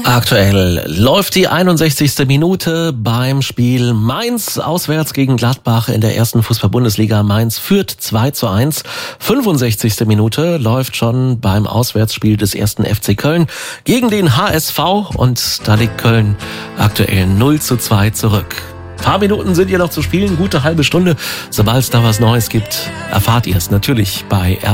Aktuell läuft die 61. Minute beim Spiel Mainz auswärts gegen Gladbach in der ersten Fußball-Bundesliga. Mainz führt 2:1. 65. Minute läuft schon beim Auswärtsspiel des ersten FC Köln gegen den HSV und da liegt Köln aktuell 0:2 zurück. Ein paar Minuten sind hier noch zu spielen, gute halbe Stunde. Sobald es da was Neues gibt, erfahrt ihr es natürlich bei